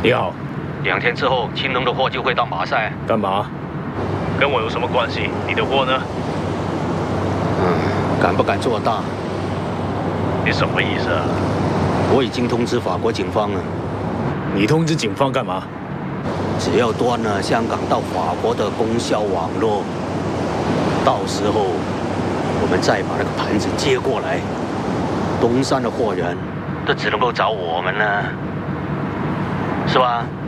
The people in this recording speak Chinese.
你好 ，2天之后，青龙的货就会到马赛。 干嘛？ 跟我有什么关系？你的货呢？ 敢不敢做大？ 你什么意思啊？ 我已经通知法国警方了。 你通知警方干嘛？ 只要端了香港到法国的供销网络，到时候我们再把那个盘子接过来，东山的货源都只能够找我们了，是吧？